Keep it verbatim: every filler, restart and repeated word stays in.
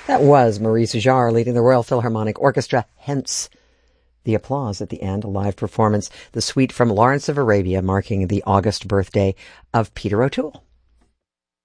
That was Maurice Jarre leading the Royal Philharmonic Orchestra, hence the applause at the end, a live performance, the suite from Lawrence of Arabia marking the August birthday of Peter O'Toole.